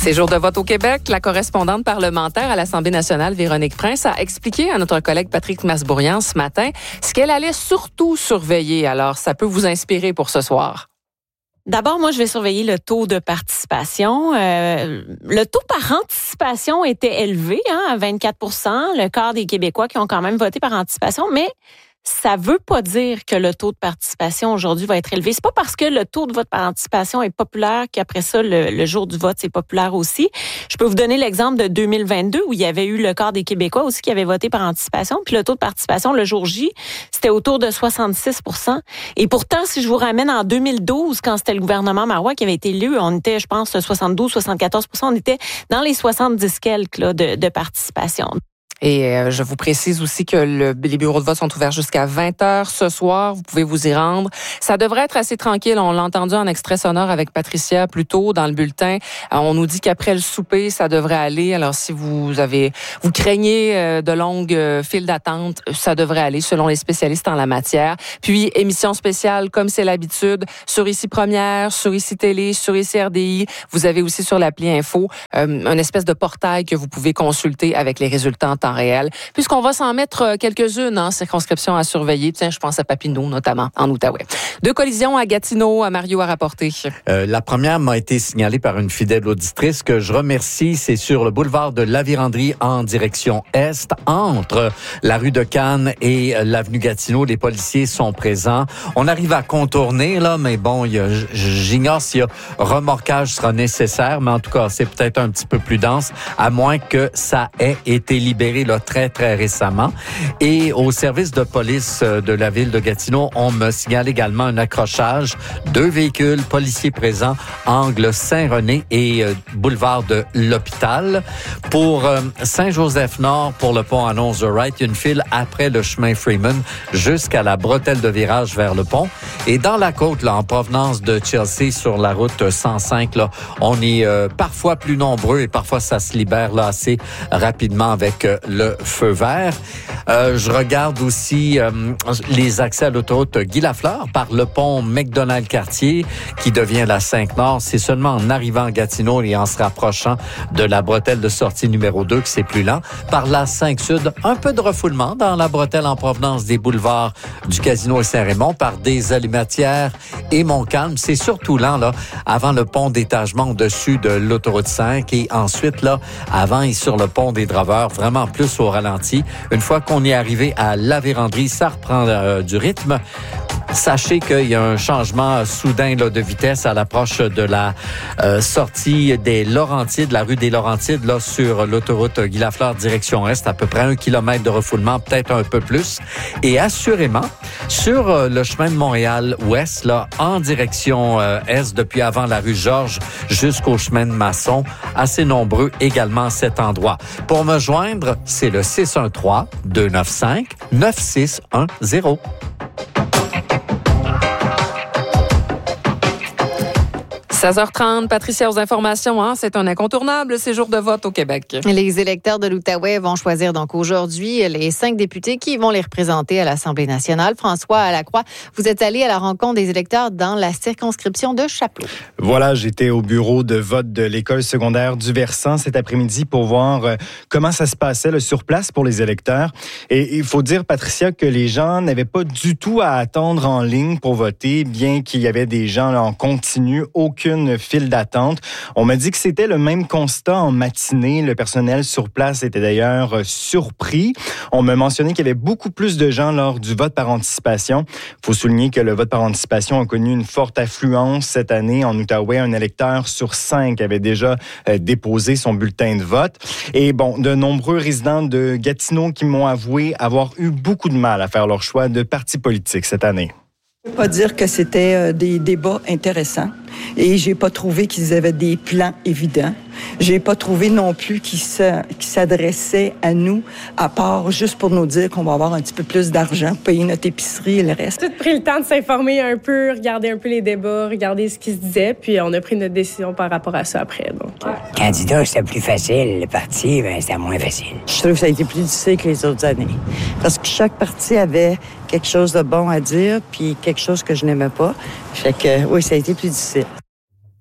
C'est jour de vote au Québec. La correspondante parlementaire à l'Assemblée nationale, Véronique Prince, a expliqué à notre collègue Patrick Masbourian ce matin ce qu'elle allait surtout surveiller. Alors, ça peut vous inspirer pour ce soir. D'abord, moi, je vais surveiller le taux de participation. Le taux par anticipation était élevé, à 24 %. Le quart des Québécois qui ont quand même voté par anticipation, mais ça veut pas dire que le taux de participation aujourd'hui va être élevé. C'est pas parce que le taux de vote par anticipation est populaire qu'après ça, le jour du vote, c'est populaire aussi. Je peux vous donner l'exemple de 2022 où il y avait eu le quart des Québécois aussi qui avaient voté par anticipation. Puis le taux de participation, le jour J, c'était autour de 66 %. Et pourtant, si je vous ramène en 2012, quand c'était le gouvernement Marois qui avait été élu, on était, je pense, 72-74 %. On était dans les 70 quelques là, de participation. Et je vous précise aussi que les bureaux de vote sont ouverts jusqu'à 20h ce soir. Vous pouvez vous y rendre. Ça devrait être assez tranquille. On l'a entendu en extrait sonore avec Patricia plus tôt dans le bulletin. On nous dit qu'après le souper, ça devrait aller. Alors, si vous craignez de longues files d'attente, ça devrait aller selon les spécialistes en la matière. Puis, émission spéciale, comme c'est l'habitude, sur Ici Première, sur Ici Télé, sur Ici RDI. Vous avez aussi sur l'appli Info une espèce de portail que vous pouvez consulter avec les résultats en temps réel, puisqu'on va s'en mettre quelques-unes en circonscription à surveiller. Tiens, je pense à Papineau, notamment, en Outaouais. 2 collisions à Gatineau, Mario a rapporté. La première m'a été signalée par une fidèle auditrice que je remercie. C'est sur le boulevard de l'Avirandrie en direction est, entre la rue de Cannes et l'avenue Gatineau. Les policiers sont présents. On arrive à contourner, là, mais bon, j'ignore s'il y a remorquage sera nécessaire, mais en tout cas, c'est peut-être un petit peu plus dense, à moins que ça ait été libéré là, très, très récemment. Et au service de police de la ville de Gatineau, on me signale également un accrochage. 2 véhicules policiers présents, angle Saint-René et boulevard de l'Hôpital. Pour Saint-Joseph-Nord, pour le pont Annonce-Wright, une file après le chemin Freeman jusqu'à la bretelle de virage vers le pont. Et dans la côte, là, en provenance de Chelsea sur la route 105, là, on est parfois plus nombreux et parfois ça se libère là assez rapidement avec le feu vert. Je regarde aussi les accès à l'autoroute Guy-Lafleur par le pont McDonald-Cartier qui devient la 5-Nord. C'est seulement en arrivant à Gatineau et en se rapprochant de la bretelle de sortie numéro 2 que c'est plus lent. Par la 5-Sud, un peu de refoulement dans la bretelle en provenance des boulevards du Casino et Saint-Raymond par des Alimatières et Montcalm. C'est surtout lent là, avant le pont d'étagement au-dessus de l'autoroute 5 et ensuite là, avant et sur le pont des Draveurs, vraiment plus au ralenti. Une fois qu'on est arrivé à la Vérandrie, ça reprend du rythme. Sachez qu'il y a un changement soudain là, de vitesse à l'approche de la sortie des Laurentides, la rue des Laurentides, là, sur l'autoroute Guy-Lafleur, direction Est, à peu près 1 kilomètre de refoulement, peut-être un peu plus. Et assurément, sur le chemin de Montréal-Ouest, là, en direction Est, depuis avant la rue Georges jusqu'au chemin de Masson, assez nombreux également à cet endroit. Pour me joindre, c'est le 613-295-9610. 16h30, Patricia aux informations. C'est un incontournable, ces jours de vote au Québec. Les électeurs de l'Outaouais vont choisir donc aujourd'hui les 5 députés qui vont les représenter à l'Assemblée nationale. François Alacroix, vous êtes allé à la rencontre des électeurs dans la circonscription de Chapleau. Voilà, j'étais au bureau de vote de l'école secondaire du Versant cet après-midi pour voir comment ça se passait là, sur place pour les électeurs. Et il faut dire, Patricia, que les gens n'avaient pas du tout à attendre en ligne pour voter, bien qu'il y avait des gens là, en continu, aucune file d'attente. On m'a dit que c'était le même constat en matinée. Le personnel sur place était d'ailleurs surpris. On m'a mentionné qu'il y avait beaucoup plus de gens lors du vote par anticipation. Il faut souligner que le vote par anticipation a connu une forte affluence cette année. En Outaouais, un électeur sur 5 avait déjà déposé son bulletin de vote. Et bon, de nombreux résidents de Gatineau qui m'ont avoué avoir eu beaucoup de mal à faire leur choix de parti politique cette année. Je ne peux pas dire que c'était des débats intéressants et j'ai pas trouvé qu'ils avaient des plans évidents. J'ai pas trouvé non plus qu'ils s'adressaient à nous, à part juste pour nous dire qu'on va avoir un petit peu plus d'argent, payer notre épicerie et le reste. On a pris le temps de s'informer un peu, regarder un peu les débats, regarder ce qui se disait, puis on a pris notre décision par rapport à ça après. Donc. Candidat, c'était plus facile. Le parti, c'était moins facile. Je trouve que ça a été plus difficile que les autres années. Parce que chaque parti avait quelque chose de bon à dire, puis quelque chose que je n'aimais pas. Fait que, oui, ça a été plus difficile.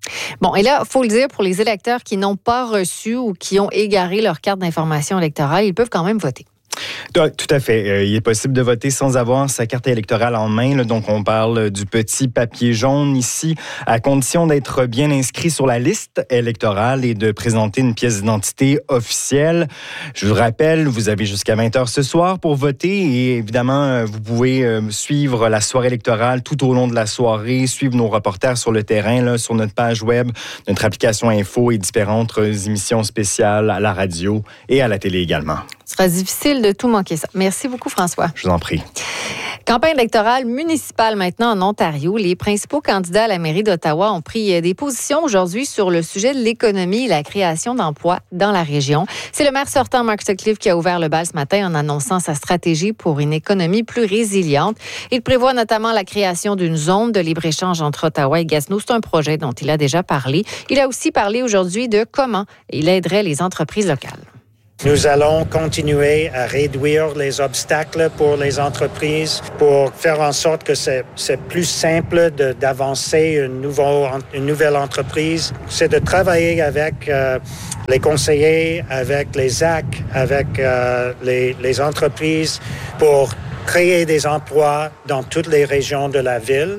Bon, et là, il faut le dire, pour les électeurs qui n'ont pas reçu ou qui ont égaré leur carte d'information électorale, ils peuvent quand même voter. Tout à fait. Il est possible de voter sans avoir sa carte électorale en main. Là. Donc, on parle du petit papier jaune ici, à condition d'être bien inscrit sur la liste électorale et de présenter une pièce d'identité officielle. Je vous rappelle, vous avez jusqu'à 20h ce soir pour voter et évidemment, vous pouvez suivre la soirée électorale tout au long de la soirée, suivre nos reporters sur le terrain, là, sur notre page web, notre application info et différentes émissions spéciales à la radio et à la télé également. Ce sera difficile de tout manquer ça. Merci beaucoup, François. Je vous en prie. Campagne électorale municipale maintenant en Ontario. Les principaux candidats à la mairie d'Ottawa ont pris des positions aujourd'hui sur le sujet de l'économie et la création d'emplois dans la région. C'est le maire sortant, Mark Sutcliffe, qui a ouvert le bal ce matin en annonçant sa stratégie pour une économie plus résiliente. Il prévoit notamment la création d'une zone de libre-échange entre Ottawa et Gatineau. C'est un projet dont il a déjà parlé. Il a aussi parlé aujourd'hui de comment il aiderait les entreprises locales. Nous allons continuer à réduire les obstacles pour les entreprises pour faire en sorte que c'est plus simple d'avancer une nouvelle entreprise. C'est de travailler avec les conseillers, avec les ZAC, avec les entreprises pour créer des emplois dans toutes les régions de la ville.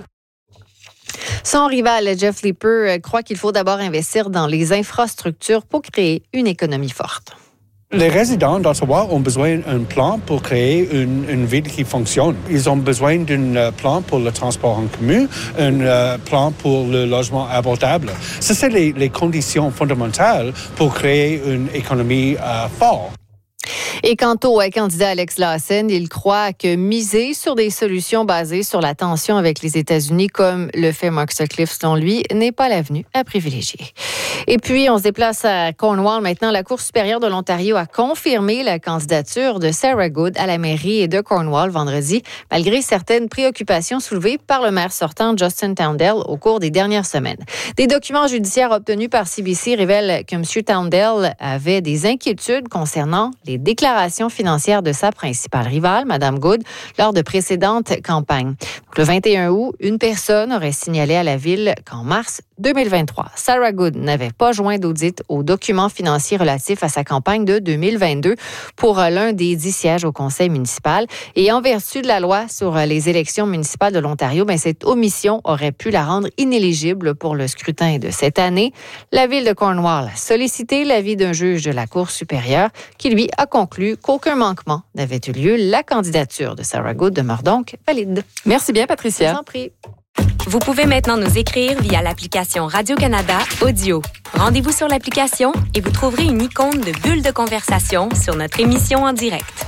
Son rival, Jeff Leeper, croit qu'il faut d'abord investir dans les infrastructures pour créer une économie forte. Les résidents d'Ottawa ont besoin d'un plan pour créer une ville qui fonctionne. Ils ont besoin d'un plan pour le transport en commun, un plan pour le logement abordable. Ça, c'est les conditions fondamentales pour créer une économie forte. Et quant au candidat Alex Lawson, il croit que miser sur des solutions basées sur la tension avec les États-Unis, comme le fait Mark Sutcliffe selon lui, n'est pas l'avenue à privilégier. Et puis, on se déplace à Cornwall. Maintenant, la Cour supérieure de l'Ontario a confirmé la candidature de Sarah Good à la mairie de Cornwall vendredi, malgré certaines préoccupations soulevées par le maire sortant Justin Towndale au cours des dernières semaines. Des documents judiciaires obtenus par CBC révèlent que M. Towndale avait des inquiétudes concernant les déclarations financières de sa principale rivale, Mme Good, lors de précédentes campagnes. Donc, le 21 août, une personne aurait signalé à la ville qu'en mars 2023, Sarah Good n'avait pas joint d'audit aux documents financiers relatifs à sa campagne de 2022 pour l'un des 10 sièges au conseil municipal. Et en vertu de la loi sur les élections municipales de l'Ontario, cette omission aurait pu la rendre inéligible pour le scrutin de cette année. La ville de Cornwall a sollicité l'avis d'un juge de la Cour supérieure qui, lui, a conclu qu'aucun manquement n'avait eu lieu. La candidature de Sarah Good demeure donc valide. Merci bien, Patricia. Je vous en prie. Vous pouvez maintenant nous écrire via l'application Radio-Canada Audio. Rendez-vous sur l'application et vous trouverez une icône de bulle de conversation sur notre émission en direct.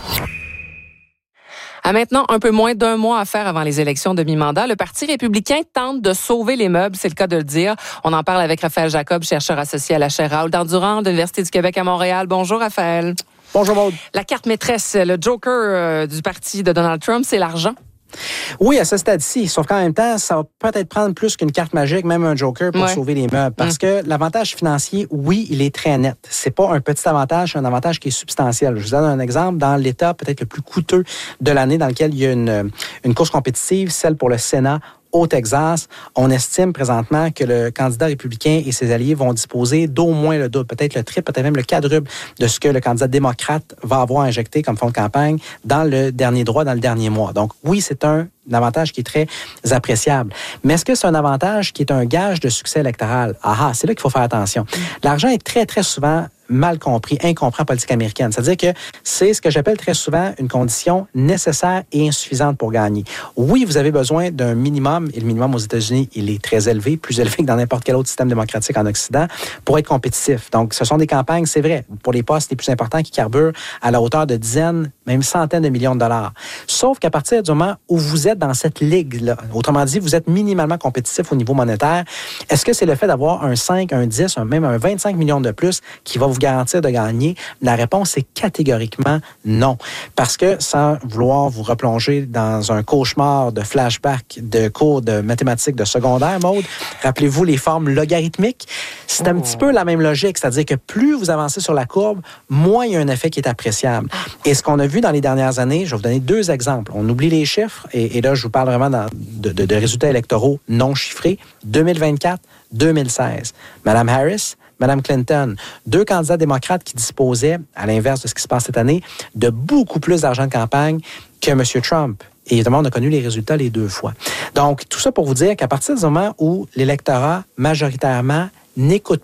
À maintenant un peu moins d'un mois à faire avant les élections de mi-mandat, le Parti républicain tente de sauver les meubles, c'est le cas de le dire. On en parle avec Raphaël Jacob, chercheur associé à la chaire Raoul Dandurand de l'Université du Québec à Montréal. Bonjour, Raphaël. Bonjour, Maude. La carte maîtresse, le joker du parti de Donald Trump, c'est l'argent. Oui, à ce stade-ci. Sauf qu'en même temps, ça va peut-être prendre plus qu'une carte magique, même un joker pour sauver les meubles. Parce que l'avantage financier, oui, il est très net. C'est pas un petit avantage, c'est un avantage qui est substantiel. Je vous donne un exemple. Dans l'État peut-être le plus coûteux de l'année, dans lequel il y a une course compétitive, celle pour le Sénat, au Texas, on estime présentement que le candidat républicain et ses alliés vont disposer d'au moins le double, peut-être le triple, peut-être même le quadruple de ce que le candidat démocrate va avoir injecté comme fonds de campagne dans le dernier droit, dans le dernier mois. Donc oui, c'est un avantage qui est très appréciable. Mais est-ce que c'est un avantage qui est un gage de succès électoral? C'est là qu'il faut faire attention. L'argent est très, très souvent mal compris, incompris en politique américaine. C'est-à-dire que c'est ce que j'appelle très souvent une condition nécessaire et insuffisante pour gagner. Oui, vous avez besoin d'un minimum, et le minimum aux États-Unis, il est très élevé, plus élevé que dans n'importe quel autre système démocratique en Occident, pour être compétitif. Donc, ce sont des campagnes, c'est vrai, pour les postes les plus importants qui carburent à la hauteur de dizaines, même centaines de millions de dollars. Sauf qu'à partir du moment où vous êtes dans cette ligue-là, autrement dit, vous êtes minimalement compétitif au niveau monétaire, est-ce que c'est le fait d'avoir un 5, un 10, même un 25 millions de plus qui va vous garantir de gagner? La réponse est catégoriquement non. Parce que sans vouloir vous replonger dans un cauchemar de flashback de cours de mathématiques de secondaire, Maude, rappelez-vous les formes logarithmiques, c'est un petit peu la même logique, c'est-à-dire que plus vous avancez sur la courbe, moins il y a un effet qui est appréciable. Et ce qu'on a vu vu dans les dernières années, je vais vous donner 2 exemples. On oublie les chiffres, et là, je vous parle vraiment de résultats électoraux non chiffrés. 2024, 2016. Mme Harris, Mme Clinton, 2 candidats démocrates qui disposaient, à l'inverse de ce qui se passe cette année, de beaucoup plus d'argent de campagne que M. Trump. Et évidemment, on a connu les résultats les 2 fois. Donc, tout ça pour vous dire qu'à partir du moment où l'électorat, majoritairement, n'écoute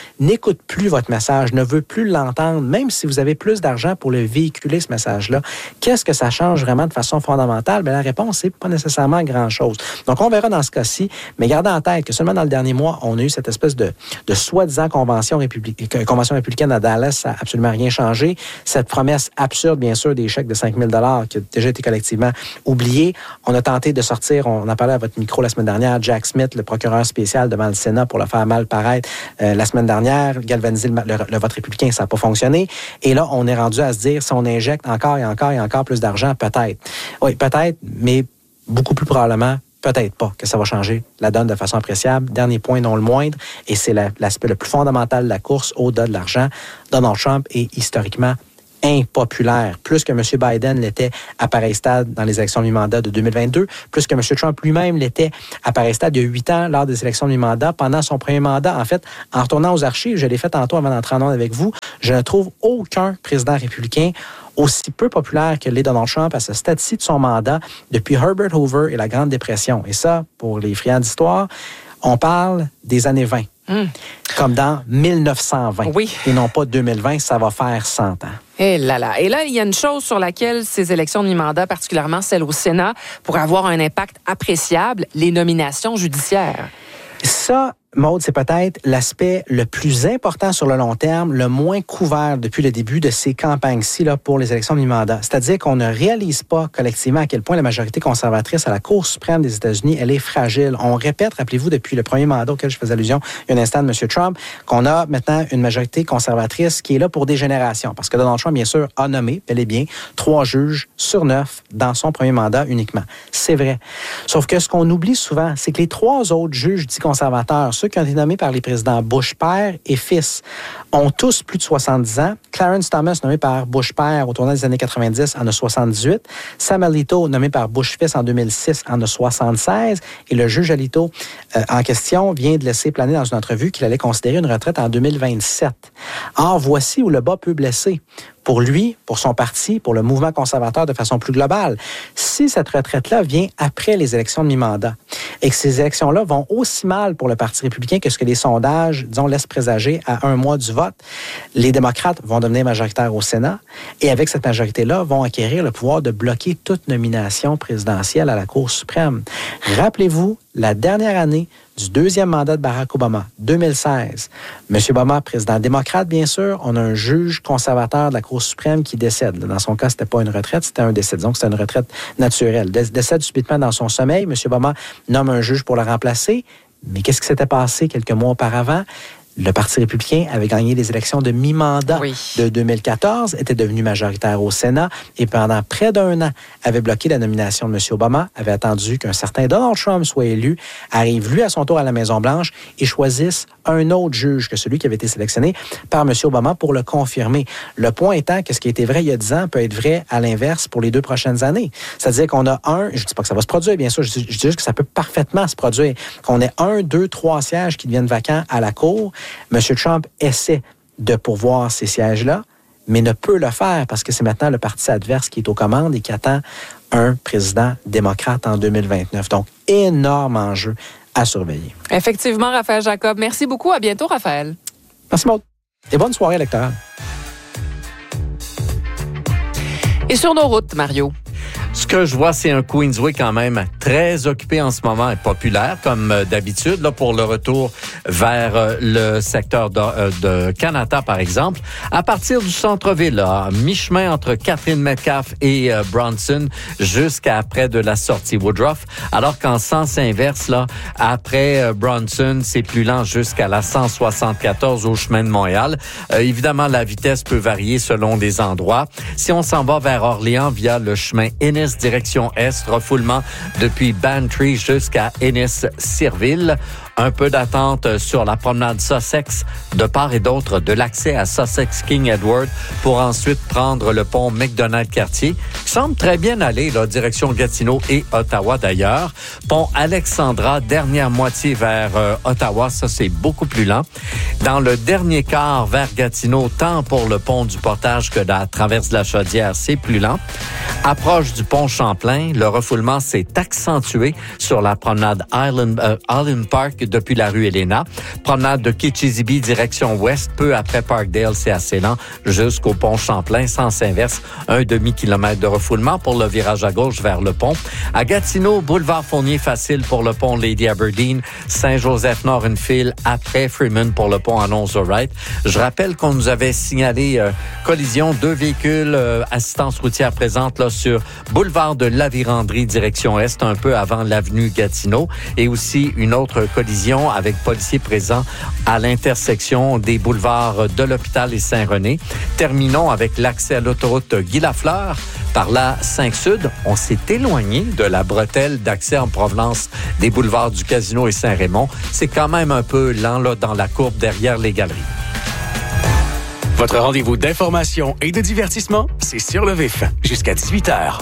plus votre message, ne veut plus l'entendre, même si vous avez plus d'argent pour le véhiculer, ce message-là. Qu'est-ce que ça change vraiment de façon fondamentale? Bien, la réponse, c'est pas nécessairement grand-chose. Donc, on verra dans ce cas-ci, mais gardez en tête que seulement dans le dernier mois, on a eu cette espèce de soi-disant convention républicaine à Dallas. Ça n'a absolument rien changé. Cette promesse absurde, bien sûr, des chèques de 5 000 $ qui a déjà été collectivement oubliée. On a tenté de sortir, on en parlait à votre micro la semaine dernière, Jack Smith, le procureur spécial devant le Sénat pour le faire mal paraître la semaine dernière, galvaniser le vote républicain, ça n'a pas fonctionné. Et là, on est rendu à se dire, si on injecte encore et encore et encore plus d'argent, peut-être. Oui, peut-être, mais beaucoup plus probablement, peut-être pas que ça va changer la donne de façon appréciable. Dernier point, non le moindre, et c'est l'aspect le plus fondamental de la course au-delà de l'argent. Donald Trump est historiquement impopulaire, plus que M. Biden l'était à pareil stade dans les élections de mi-mandat de 2022, plus que M. Trump lui-même l'était à pareil stade il y a 8 ans lors des élections de mi-mandat, pendant son premier mandat. En fait, en retournant aux archives, je l'ai fait tantôt avant d'entrer en onde avec vous, je ne trouve aucun président républicain aussi peu populaire que l'est Donald Trump à ce stade-ci de son mandat depuis Herbert Hoover et la Grande Dépression. Et ça, pour les friands d'histoire, on parle des années 20. Comme dans 1920. Oui. Et non pas 2020, ça va faire 100 ans. Et là, il y a une chose sur laquelle ces élections de mi-mandat, particulièrement celles au Sénat, pourraient avoir un impact appréciable, les nominations judiciaires. Ça, Maude, c'est peut-être l'aspect le plus important sur le long terme, le moins couvert depuis le début de ces campagnes-ci là, pour les élections de mi-mandat. C'est-à-dire qu'on ne réalise pas collectivement à quel point la majorité conservatrice à la Cour suprême des États-Unis, elle est fragile. On répète, rappelez-vous, depuis le premier mandat auquel je faisais allusion il y a un instant de M. Trump, qu'on a maintenant une majorité conservatrice qui est là pour des générations. Parce que Donald Trump, bien sûr, a nommé, bel et bien, 3 juges sur 9 dans son premier mandat uniquement. C'est vrai. Sauf que ce qu'on oublie souvent, c'est que les 3 autres juges dits conservateurs, ceux qui ont été nommés par les présidents Bush père et fils, ont tous plus de 70 ans. Clarence Thomas, nommé par Bush père au tournant des années 90, en a 78. Sam Alito, nommé par Bush fils en 2006, en a 76. Et le juge Alito en question vient de laisser planer dans une entrevue qu'il allait considérer une retraite en 2027. Or, voici où le bas peut blesser. Pour lui, pour son parti, pour le mouvement conservateur de façon plus globale. Si cette retraite-là vient après les élections de mi-mandat et que ces élections-là vont aussi mal pour le Parti républicain que ce que les sondages, disons, laissent présager à 1 mois du vote, les démocrates vont devenir majoritaires au Sénat et avec cette majorité-là vont acquérir le pouvoir de bloquer toute nomination présidentielle à la Cour suprême. Rappelez-vous, la dernière année du 2e mandat de Barack Obama, 2016. M. Obama, président démocrate, bien sûr, on a un juge conservateur de la Cour suprême qui décède. Dans son cas, c'était pas une retraite, c'était un décès. Donc, c'était une retraite naturelle. Décède subitement dans son sommeil. M. Obama nomme un juge pour le remplacer. Mais qu'est-ce qui s'était passé quelques mois auparavant? Le Parti républicain avait gagné les élections de mi-mandat de 2014, était devenu majoritaire au Sénat et pendant près d'1 an avait bloqué la nomination de M. Obama, avait attendu qu'un certain Donald Trump soit élu, arrive lui à son tour à la Maison-Blanche et choisisse un autre juge que celui qui avait été sélectionné par M. Obama pour le confirmer. Le point étant que ce qui était vrai il y a 10 ans peut être vrai à l'inverse pour les 2 prochaines années. C'est-à-dire qu'on a je ne dis pas que ça va se produire, bien sûr, je dis juste que ça peut parfaitement se produire, qu'on ait 1, 2, 3 sièges qui deviennent vacants à la Cour. M. Trump essaie de pourvoir ces sièges-là, mais ne peut le faire parce que c'est maintenant le parti adverse qui est aux commandes et qui attend un président démocrate en 2029. Donc, énorme enjeu à surveiller. Effectivement, Raphaël Jacob. Merci beaucoup. À bientôt, Raphaël. Merci, Maud. Et bonne soirée électorale. Et sur nos routes, Mario? Ce que je vois, c'est un Queensway quand même très occupé en ce moment et populaire, comme d'habitude, là, pour le retour vers le secteur de Kanata, par exemple. À partir du centre-ville, à mi-chemin entre Catherine Metcalfe et Bronson, jusqu'à près de la sortie Woodruff. Alors qu'en sens inverse, là, après Bronson, c'est plus lent jusqu'à la 174 au chemin de Montréal. Évidemment, la vitesse peut varier selon les endroits. Si on s'en va vers Orléans via le chemin Innis, Ennis, direction Est, refoulement depuis Bantry jusqu'à Ennis-Sirville. Un peu d'attente sur la promenade Sussex de part et d'autre de l'accès à Sussex King Edward pour ensuite prendre le pont McDonald-Cartier, qui semble très bien aller, là, direction Gatineau et Ottawa d'ailleurs. Pont Alexandra, dernière moitié vers Ottawa, ça c'est beaucoup plus lent. Dans le dernier quart vers Gatineau, tant pour le pont du Portage que la traverse de la Chaudière, c'est plus lent. Approche du pont Champlain, le refoulement s'est accentué sur la promenade Island Park depuis la rue Helena. Promenade de Kitchizibee, direction ouest, peu après Parkdale, c'est assez lent, jusqu'au pont Champlain, sens inverse, un demi-kilomètre de refoulement pour le virage à gauche vers le pont. À Gatineau, boulevard Fournier, facile pour le pont Lady Aberdeen, Saint-Joseph-Nord, une file après Freeman pour le pont Alonzo-Wright. Je rappelle qu'on nous avait signalé collision, 2 véhicules, assistance routière présente là sur boulevard de Lavirandrie, direction est, un peu avant l'avenue Gatineau, et aussi une autre collision avec policiers présents à l'intersection des boulevards de l'Hôpital et Saint-René. Terminons avec l'accès à l'autoroute Guy-Lafleur par la 5-Sud. On s'est éloigné de la bretelle d'accès en provenance des boulevards du Casino et Saint-Raymond. C'est quand même un peu lent là, dans la courbe derrière les galeries. Votre rendez-vous d'information et de divertissement, c'est Sur le Vif, jusqu'à 18h.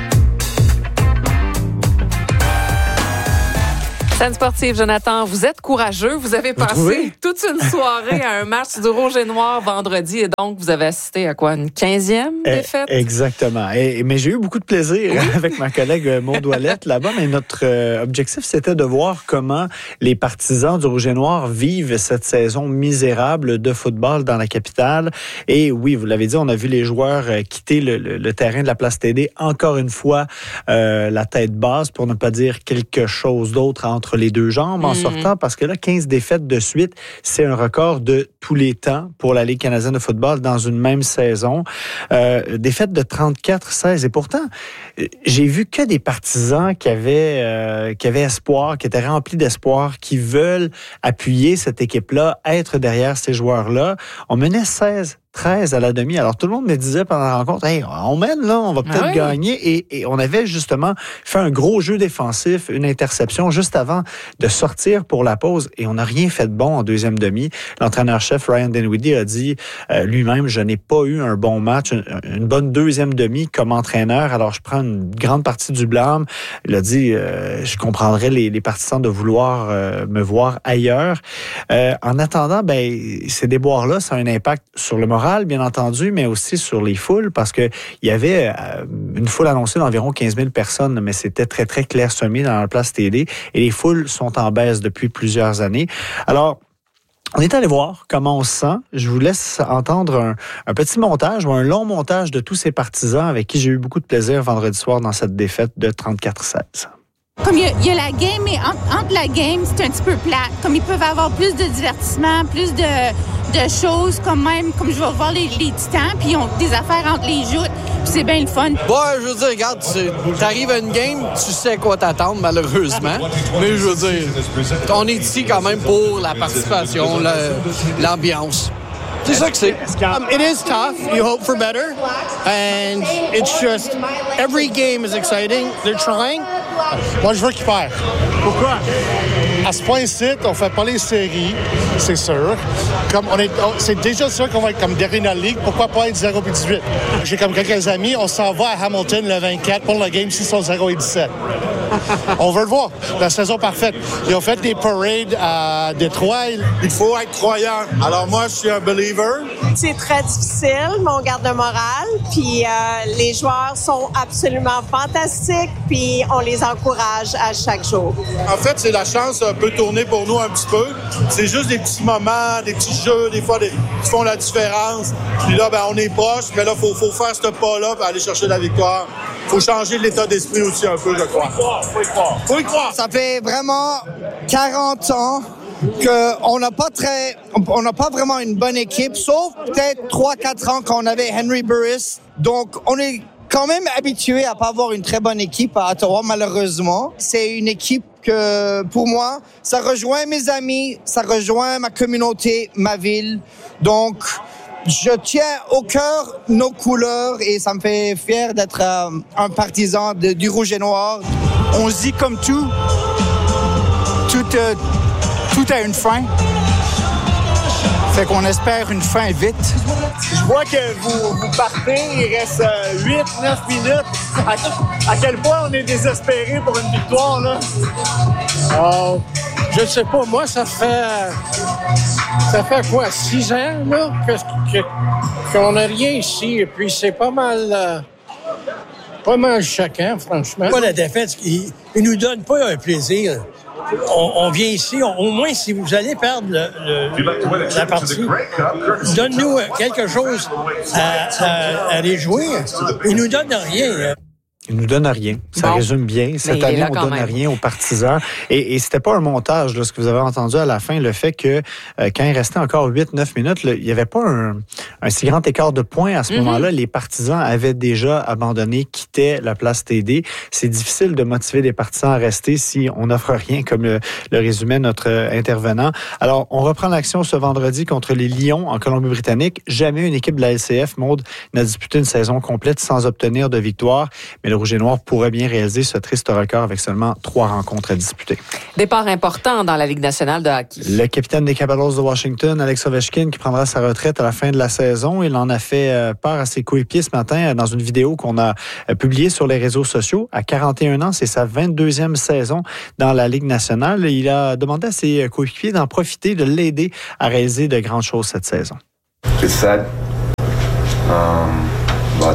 Scène sportive, Jonathan, vous êtes courageux. Vous avez passé toute une soirée à un match du Rouge et Noir vendredi et donc vous avez assisté à quoi? Une 15e défaite? Exactement. Mais j'ai eu beaucoup de plaisir avec ma collègue Maud Ouellette là-bas. Mais notre objectif, c'était de voir comment les partisans du Rouge et Noir vivent cette saison misérable de football dans la capitale. Et oui, vous l'avez dit, on a vu les joueurs quitter le terrain de la Place TD encore une fois la tête basse, pour ne pas dire quelque chose d'autre entre les deux jambes en sortant, parce que là, 15 défaites de suite, c'est un record de tous les temps pour la Ligue canadienne de football dans une même saison. Défaite de 34-16. Et pourtant, j'ai vu que des partisans qui avaient espoir, qui étaient remplis d'espoir, qui veulent appuyer cette équipe-là, être derrière ces joueurs-là. On menait 16-13 à la demi. Alors, tout le monde me disait pendant la rencontre, hey, on mène, là, on va peut-être gagner. Et on avait justement fait un gros jeu défensif, une interception juste avant de sortir pour la pause. Et on n'a rien fait de bon en deuxième demi. L'entraîneur-chef Ryan Dinwiddie a dit lui-même, je n'ai pas eu un bon match, une bonne deuxième demi comme entraîneur. Alors, je prends une grande partie du blâme. Il a dit, je comprendrais les partisans de vouloir me voir ailleurs. En attendant, ces déboires-là, ça a un impact sur le moral, bien entendu, mais aussi sur les foules, parce que il y avait une foule annoncée d'environ 15 000 personnes, mais c'était très, très clairsemé dans la Place TD, et les foules sont en baisse depuis plusieurs années. Alors, on est allé voir comment on se sent. Je vous laisse entendre un petit montage ou un long montage de tous ces partisans avec qui j'ai eu beaucoup de plaisir vendredi soir dans cette défaite de 34-16. Comme il y a la game, mais entre la game, c'est un petit peu plate. Comme ils peuvent avoir plus de divertissement, plus de choses, comme je vais voir les Titans, puis ils ont des affaires entre les joutes, puis c'est bien le fun. Ouais, je veux dire, regarde, t'arrives à une game, tu sais quoi t'attendre, malheureusement. Mais je veux dire, on est ici quand même pour la participation, l'ambiance. C'est ça que c'est. It is tough. You hope for better. And it's just, every game is exciting. They're trying. Moi, je veux qu'ils perdent. Pourquoi? À ce point-ci, on fait pas les séries, c'est sûr. C'est déjà sûr qu'on va être comme dernier dans la ligue. Pourquoi pas être 0-18? J'ai comme quelques amis. On s'en va à Hamilton le 24 pour le game 6 sont 0-17. On veut le voir. La saison parfaite. Ils ont fait des parades à Détroit. Il faut être croyant. Alors moi, je suis un believer. C'est très difficile, mais on garde le moral. Puis les joueurs sont absolument fantastiques. Puis on les encourage à chaque jour. En fait, c'est la chance peut tourner pour nous un petit peu. C'est juste des petits moments, des petits jeux, des fois qui font la différence. Puis là, on est proche, mais là, faut faire ce pas-là pour aller chercher la victoire. Faut changer l'état d'esprit aussi un peu, je crois. Faut y croire. Ça fait vraiment 40 ans qu'on n'a pas vraiment une bonne équipe, sauf peut-être 3-4 ans quand on avait Henry Burris. Donc, on est quand même habitué à pas avoir une très bonne équipe à Ottawa, malheureusement. C'est une équipe que, pour moi, ça rejoint mes amis, ça rejoint ma communauté, ma ville. Donc, je tiens au cœur nos couleurs et ça me fait fier d'être un partisan du rouge et noir. On se dit comme tout a une fin. Fait qu'on espère une fin vite. Je vois que vous partez, il reste 8-9 minutes. À quel point on est désespéré pour une victoire, là? Je sais pas, moi, ça fait quoi, 6 ans, là, qu'on n'a rien ici. Et puis, c'est pas mal chacun, franchement. Pas la défaite, il nous donne pas un plaisir. On vient ici, au moins, si vous allez perdre la partie, donne-nous quelque chose à aller jouer. Il nous donne rien. Il nous donne rien. Ça résume bien. Cette année, on donne rien aux partisans. Et c'était pas un montage, là, ce que vous avez entendu à la fin, le fait que quand il restait encore 8-9 minutes, là, il n'y avait pas un si grand écart de points à ce moment-là. Les partisans avaient déjà abandonné, quittaient la place TD. C'est difficile de motiver des partisans à rester si on n'offre rien, comme le résumait notre intervenant. Alors, on reprend l'action ce vendredi contre les Lions en Colombie-Britannique. Jamais une équipe de la LCF, Maude, n'a disputé une saison complète sans obtenir de victoire. Mais le Rouge et Noir pourrait bien réaliser ce triste record avec seulement 3 rencontres à disputer. Départ important dans la Ligue nationale de hockey. Le capitaine des Capitals de Washington, Alex Ovechkin, qui prendra sa retraite à la fin de la saison. Il en a fait part à ses coéquipiers ce matin dans une vidéo qu'on a publiée sur les réseaux sociaux. À 41 ans, c'est sa 22e saison dans la Ligue nationale. Il a demandé à ses coéquipiers d'en profiter, de l'aider à réaliser de grandes choses cette saison. It's sad, but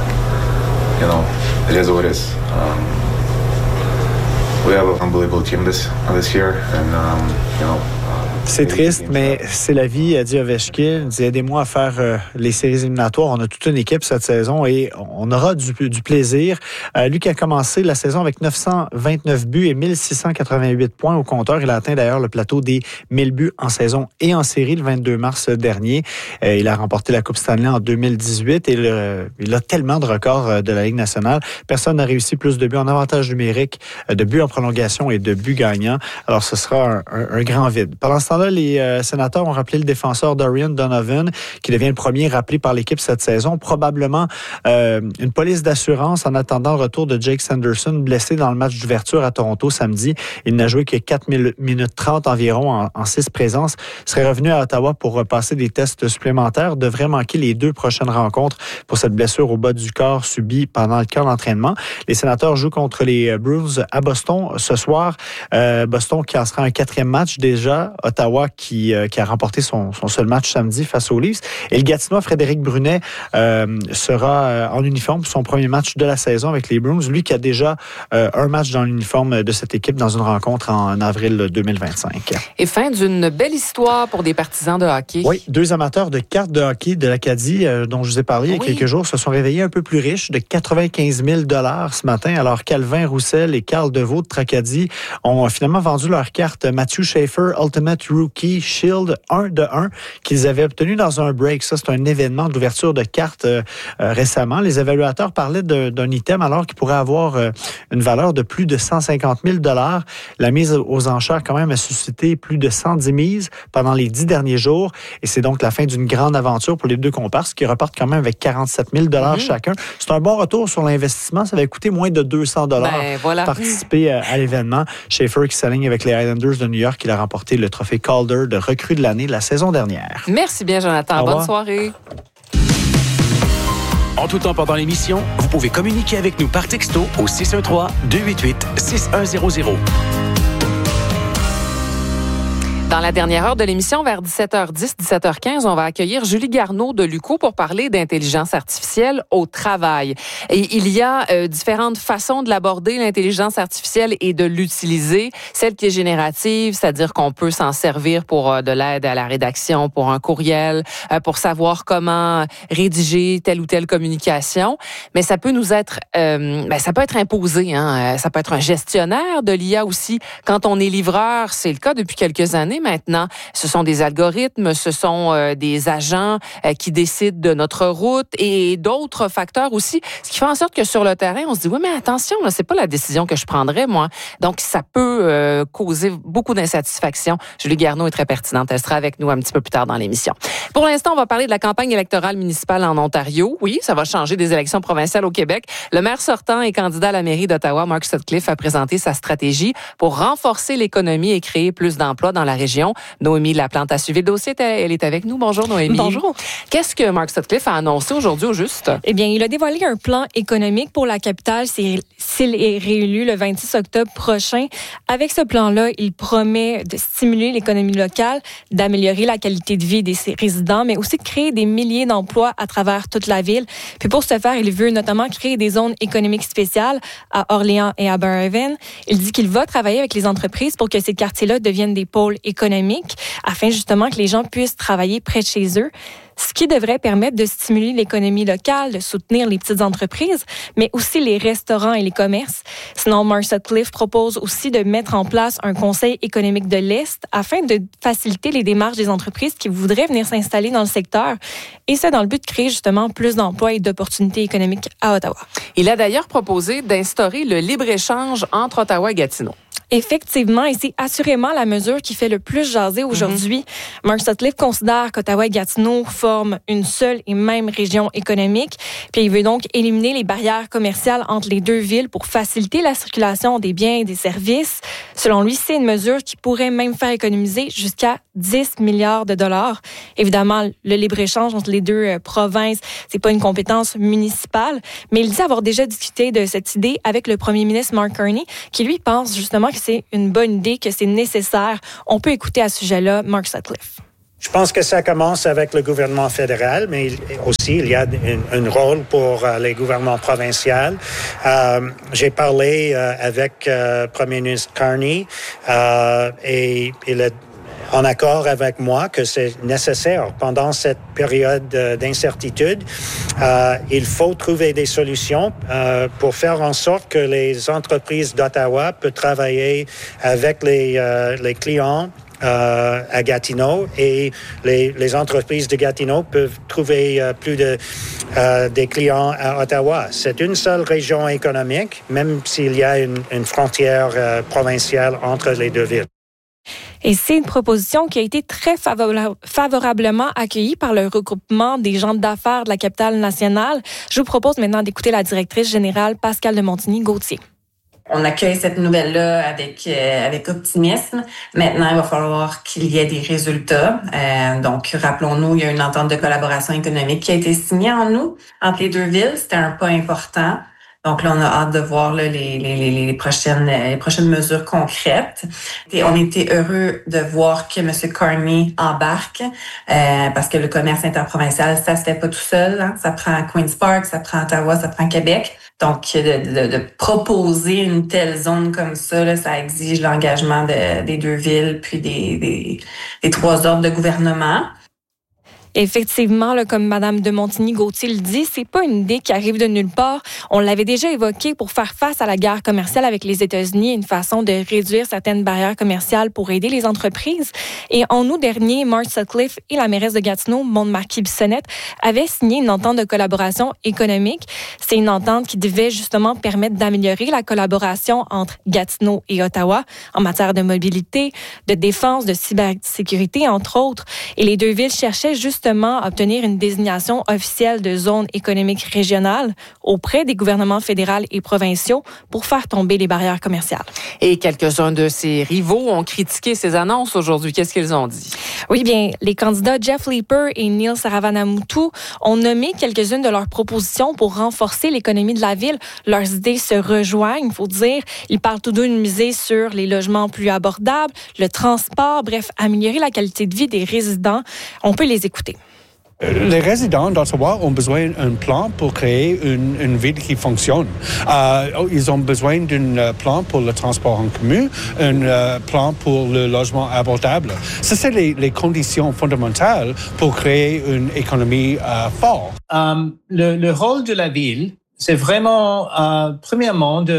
it is what it is. We have an unbelievable team this year, and C'est triste, mais c'est la vie, a dit Ovechkin. Il dit, aidez-moi à faire les séries éliminatoires. On a toute une équipe cette saison et on aura du plaisir. Lui qui a commencé la saison avec 929 buts et 1688 points au compteur. Il a atteint d'ailleurs le plateau des 1000 buts en saison et en série le 22 mars dernier. Il a remporté la Coupe Stanley en 2018 et il a tellement de records de la Ligue nationale. Personne n'a réussi plus de buts en avantage numérique, de buts en prolongation et de buts gagnants. Alors ce sera un grand vide. Pendant ce temps-là, les sénateurs ont rappelé le défenseur Dorian Donovan, qui devient le premier rappelé par l'équipe cette saison. Probablement une police d'assurance en attendant le retour de Jake Sanderson, blessé dans le match d'ouverture à Toronto samedi. Il n'a joué que 4 minutes 30 environ en 6 présences. Il serait revenu à Ottawa pour repasser des tests supplémentaires. Devrait manquer les 2 prochaines rencontres pour cette blessure au bas du corps subie pendant le camp d'entraînement. Les sénateurs jouent contre les Bruins à Boston ce soir. Boston qui en sera un 4e match déjà. Ottawa qui a remporté son seul match samedi face aux Leafs. Et le Gatinois Frédéric Brunet sera en uniforme pour son premier match de la saison avec les Bruins. Lui qui a déjà un match dans l'uniforme de cette équipe dans une rencontre en avril 2025. Et fin d'une belle histoire pour des partisans de hockey. Oui, 2 amateurs de cartes de hockey de l'Acadie dont je vous ai parlé il y a quelques jours se sont réveillés un peu plus riches de 95 000 $ ce matin. Alors Calvin Roussel et Carl Deveau de Tracadie ont finalement vendu leurs cartes Matthew Schaefer Ultimate Rookie Shield 1 de 1 qu'ils avaient obtenu dans un break. Ça, c'est un événement d'ouverture de cartes récemment. Les évaluateurs parlaient d'un item alors qu'il pourrait avoir une valeur de plus de 150 000 $. La mise aux enchères quand même a suscité plus de 110 mises pendant les 10 derniers jours et c'est donc la fin d'une grande aventure pour les 2 comparses qui repartent quand même avec 47 000 $ chacun. C'est un bon retour sur l'investissement. Ça avait coûté moins de 200 $ participer à l'événement. Schaefer qui s'aligne avec les Islanders de New York, il a remporté le trophée Calder de recrue de l'année de la saison dernière. Merci bien, Jonathan. Bonne soirée. En tout temps pendant l'émission, vous pouvez communiquer avec nous par texto au 613-288-6100. Dans la dernière heure de l'émission, vers 17h10, 17h15, on va accueillir Julie Garneau de l'UQO pour parler d'intelligence artificielle au travail. Et il y a différentes façons de l'aborder, l'intelligence artificielle, et de l'utiliser. Celle qui est générative, c'est-à-dire qu'on peut s'en servir pour de l'aide à la rédaction, pour un courriel, pour savoir comment rédiger telle ou telle communication. Mais ça peut nous être, ça peut être imposé. Ça peut être un gestionnaire de l'IA aussi. Quand on est livreur, c'est le cas depuis quelques années. maintenant. Ce sont des algorithmes, ce sont des agents qui décident de notre route et d'autres facteurs aussi, ce qui fait en sorte que sur le terrain, on se dit, oui, mais attention, là, c'est pas la décision que je prendrais, moi. Donc, ça peut causer beaucoup d'insatisfaction. Julie Garneau est très pertinente. Elle sera avec nous un petit peu plus tard dans l'émission. Pour l'instant, on va parler de la campagne électorale municipale en Ontario. Oui, ça va changer des élections provinciales au Québec. Le maire sortant et candidat à la mairie d'Ottawa, Mark Sutcliffe, a présenté sa stratégie pour renforcer l'économie et créer plus d'emplois dans la région. Noémie Laplante a suivi le dossier. Elle est avec nous. Bonjour, Noémie. Bonjour. Qu'est-ce que Mark Sutcliffe a annoncé aujourd'hui au juste? Eh bien, il a dévoilé un plan économique pour la capitale s'il est réélu le 26 octobre prochain. Avec ce plan-là, il promet de stimuler l'économie locale, d'améliorer la qualité de vie des résidents, mais aussi de créer des milliers d'emplois à travers toute la ville. Puis pour ce faire, il veut notamment créer des zones économiques spéciales à Orléans et à Barrhaven. Il dit qu'il va travailler avec les entreprises pour que ces quartiers-là deviennent des pôles économiques afin justement que les gens puissent travailler près de chez eux. Ce qui devrait permettre de stimuler l'économie locale, de soutenir les petites entreprises, mais aussi les restaurants et les commerces. Sinon, Mark Sutcliffe propose aussi de mettre en place un conseil économique de l'Est afin de faciliter les démarches des entreprises qui voudraient venir s'installer dans le secteur, et ça dans le but de créer justement plus d'emplois et d'opportunités économiques à Ottawa. Il a d'ailleurs proposé d'instaurer le libre-échange entre Ottawa et Gatineau. Effectivement, et c'est assurément la mesure qui fait le plus jaser aujourd'hui. Mark Sutcliffe considère qu'Ottawa et Gatineau forment une seule et même région économique, puis il veut donc éliminer les barrières commerciales entre les deux villes pour faciliter la circulation des biens et des services. Selon lui, c'est une mesure qui pourrait même faire économiser jusqu'à 10 milliards de dollars. Évidemment, le libre-échange entre les deux provinces, c'est pas une compétence municipale, mais il dit avoir déjà discuté de cette idée avec le premier ministre Mark Carney, qui lui pense justement que c'est une bonne idée, que c'est nécessaire. On peut écouter à ce sujet-là Mark Sutcliffe. Je pense que ça commence avec le gouvernement fédéral, mais aussi il y a un rôle pour les gouvernements provinciaux. J'ai parlé avec Premier ministre Carney et il est en accord avec moi que c'est nécessaire pendant cette période d'incertitude. Il faut trouver des solutions pour faire en sorte que les entreprises d'Ottawa peuvent travailler avec les clients à Gatineau et les entreprises de Gatineau peuvent trouver plus des clients à Ottawa. C'est une seule région économique, même s'il y a une frontière provinciale entre les deux villes. Et c'est une proposition qui a été très favorablement accueillie par le regroupement des gens d'affaires de la capitale nationale. Je vous propose maintenant d'écouter la directrice générale Pascale de Montigny-Gauthier. On accueille cette nouvelle-là avec optimisme. Maintenant, il va falloir qu'il y ait des résultats. Donc, rappelons-nous, il y a une entente de collaboration économique qui a été signée en août entre les deux villes. C'était un pas important. Donc là, on a hâte de voir là, les prochaines mesures concrètes. Et on était heureux de voir que M. Carney embarque parce que le commerce interprovincial, ça se fait pas tout seul. Hein. Ça prend Queen's Park, ça prend Ottawa, ça prend Québec. Donc, de proposer une telle zone comme ça, là, ça exige l'engagement des deux villes puis des trois ordres de gouvernement. Effectivement, là, comme Mme de Montigny-Gauthier le dit, c'est pas une idée qui arrive de nulle part. On l'avait déjà évoqué pour faire face à la guerre commerciale avec les États-Unis, une façon de réduire certaines barrières commerciales pour aider les entreprises. Et en août dernier, Mark Sutcliffe et la mairesse de Gatineau, Maude Marquis-Bissonnette, avaient signé une entente de collaboration économique. C'est une entente qui devait justement permettre d'améliorer la collaboration entre Gatineau et Ottawa en matière de mobilité, de défense, de cybersécurité, entre autres. Et les deux villes cherchaient justement à obtenir une désignation officielle de zone économique régionale auprès des gouvernements fédéraux et provinciaux pour faire tomber les barrières commerciales. Et quelques-uns de ses rivaux ont critiqué ces annonces aujourd'hui. Qu'est-ce qu'ils ont dit? Oui, bien, les candidats Jeff Leeper et Neil Saravanamoutou ont nommé quelques-unes de leurs propositions pour renforcer l'économie de la ville. Leurs idées se rejoignent, il faut dire. Ils parlent tous deux de miser sur les logements plus abordables, le transport, bref, améliorer la qualité de vie des résidents. On peut les écouter. Les résidents d'Ottawa ont besoin d'un plan pour créer une ville qui fonctionne. Ils ont besoin d'un plan pour le transport en commun, un plan pour le logement abordable. Ça, c'est les conditions fondamentales pour créer une économie forte. Le rôle de la ville, c'est vraiment, premièrement, de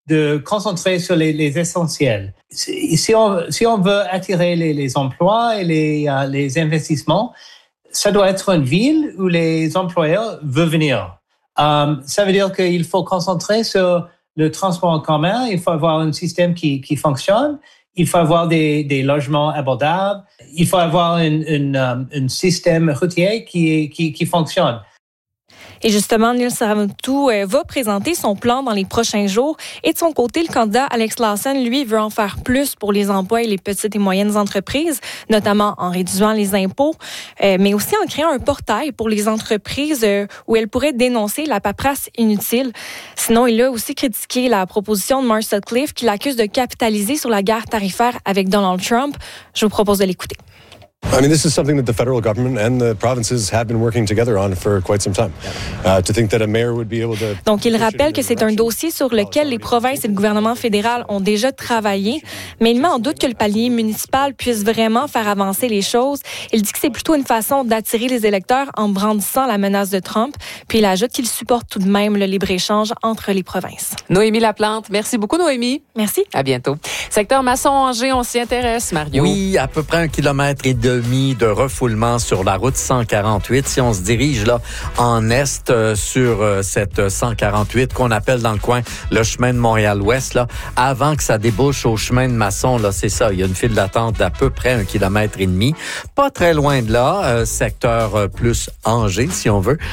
de concentrer sur les essentiels. Si on veut attirer les emplois et les investissements, ça doit être une ville où les employeurs veulent venir. Ça veut dire qu'il faut concentrer sur le transport en commun, il faut avoir un système qui fonctionne, il faut avoir des logements abordables, il faut avoir un système routier qui fonctionne. Et justement, Neil Saramotou va présenter son plan dans les prochains jours. Et de son côté, le candidat Alex Lawson, lui, veut en faire plus pour les emplois et les petites et moyennes entreprises, notamment en réduisant les impôts, mais aussi en créant un portail pour les entreprises où elles pourraient dénoncer la paperasse inutile. Sinon, il a aussi critiqué la proposition de Mark Sutcliffe qui l'accuse de capitaliser sur la guerre tarifaire avec Donald Trump. Je vous propose de l'écouter. I mean, this is something that the federal government and the provinces have been working together on for quite some time. To think that a mayor would be able to... Donc, il rappelle que c'est un dossier sur lequel les provinces et le gouvernement fédéral ont déjà travaillé, mais il met en doute que le palier municipal puisse vraiment faire avancer les choses. Il dit que c'est plutôt une façon d'attirer les électeurs en brandissant la menace de Trump, puis il ajoute qu'il supporte tout de même le libre-échange entre les provinces. Noémie Laplante, merci beaucoup Noémie. Merci. À bientôt. Secteur Masson-Angers, on s'y intéresse, Mario. Oui, à peu près 1,5 km de refoulement sur la route 148. Si on se dirige là en est sur cette 148 qu'on appelle dans le coin le chemin de Montréal-Ouest, là, avant que ça débouche au chemin de Masson, là, c'est ça, il y a une file d'attente d'à peu près 1,5 km. Pas très loin de là, secteur plus Angers, si on veut.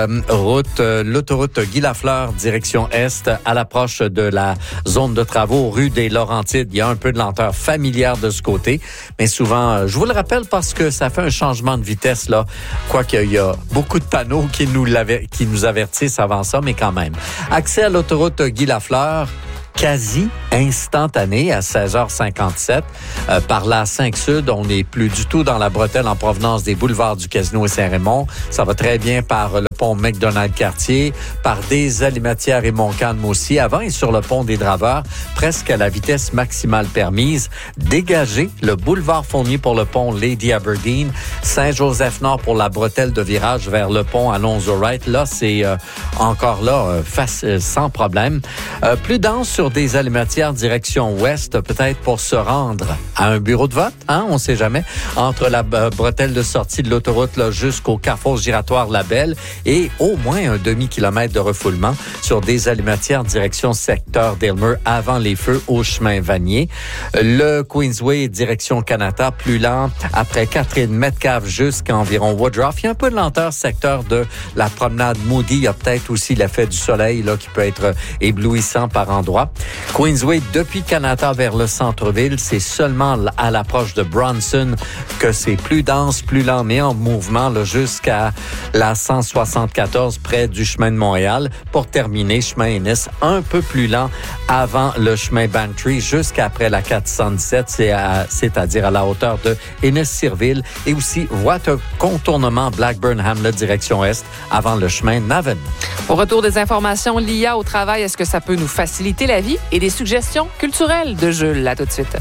L'autoroute Guy Lafleur, direction est, à l'approche de la zone de travaux, rue des Laurentides. Il y a un peu de lenteur familière de ce côté, mais souvent, je vous le rappelle parce que ça fait un changement de vitesse, là. Quoique, il y a beaucoup de panneaux qui nous avertissent avant ça, mais quand même. Accès à l'autoroute Guy Lafleur, quasi instantané à 16h57. Par la 5 Sud, on n'est plus du tout dans la bretelle en provenance des boulevards du Casino et Saint-Raymond. Ça va très bien par le pont McDonald-Cartier, par des Alimatières et Montcalm aussi, avant et sur le pont des Draveurs, presque à la vitesse maximale permise. Dégagez le boulevard Fournier pour le pont Lady Aberdeen, Saint-Joseph-Nord pour la bretelle de virage vers le pont Alonzo-Wright. Là, c'est encore là, sans problème. Plus dense sur des Alimatières direction ouest, peut-être pour se rendre à un bureau de vote, hein, on sait jamais, entre la bretelle de sortie de l'autoroute là, jusqu'au carrefour giratoire Labelle et au moins un demi-kilomètre de refoulement sur des Alimatières direction secteur d'Aylmer avant les feux au chemin Vanier. Le Queensway direction Canada, plus lent après Catherine Metcalfe jusqu'à environ Woodruff. Il y a un peu de lenteur secteur de la promenade Moody. Il y a peut-être aussi l'effet du soleil là qui peut être éblouissant par endroits. Queensway depuis Canada vers le centre-ville, c'est seulement à l'approche de Bronson que c'est plus dense, plus lent, mais en mouvement là, jusqu'à la 174 près du chemin de Montréal. Pour terminer, chemin Ennis, un peu plus lent avant le chemin Bantry jusqu'après la 417, c'est-à-dire à la hauteur de Ennis-Sirville et aussi voie de contournement Blackburn-Hamlet direction est avant le chemin Naven. Au retour des informations, l'IA au travail, est-ce que ça peut nous faciliter la vie et des suggestions culturelles de Jules. Là, tout de suite.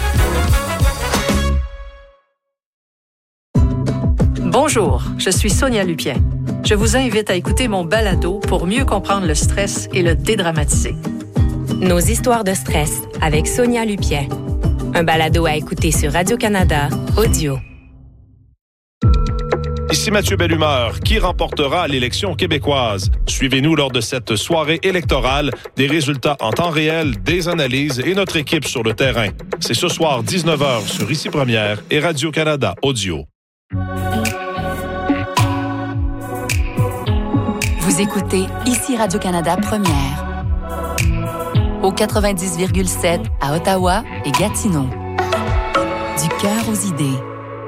Bonjour, je suis Sonia Lupien. Je vous invite à écouter mon balado pour mieux comprendre le stress et le dédramatiser. Nos histoires de stress avec Sonia Lupien. Un balado à écouter sur Radio-Canada Audio. Ici Mathieu Bellumeur, qui remportera l'élection québécoise. Suivez-nous lors de cette soirée électorale, des résultats en temps réel, des analyses et notre équipe sur le terrain. C'est ce soir 19h sur Ici Première et Radio-Canada Audio. Vous écoutez Ici Radio-Canada Première. Au 90,7 à Ottawa et Gatineau. Du cœur aux idées.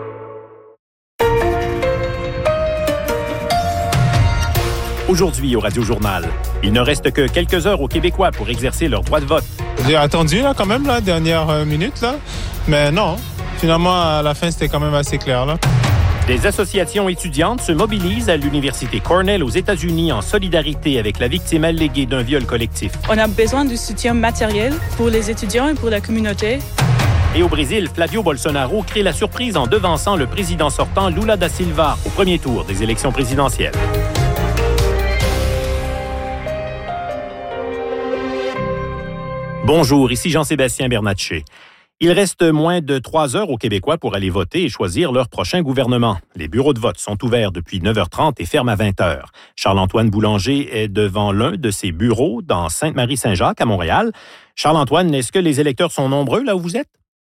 Aujourd'hui au Radio-Journal, il ne reste que quelques heures aux Québécois pour exercer leur droit de vote. J'ai attendu là, quand même, la dernière minute, là. Mais non, finalement, à la fin, c'était quand même assez clair. Là. Des associations étudiantes se mobilisent à l'Université Cornell aux États-Unis en solidarité avec la victime alléguée d'un viol collectif. On a besoin de soutien matériel pour les étudiants et pour la communauté. Et au Brésil, Flavio Bolsonaro crée la surprise en devançant le président sortant Lula da Silva au premier tour des élections présidentielles. Bonjour, ici Jean-Sébastien Bernatchez. Il reste moins de 3 heures aux Québécois pour aller voter et choisir leur prochain gouvernement. Les bureaux de vote sont ouverts depuis 9h30 et ferment à 20h. Charles-Antoine Boulanger est devant l'un de ces bureaux dans Sainte-Marie-Saint-Jacques à Montréal. Charles-Antoine, est-ce que les électeurs sont nombreux là où vous êtes?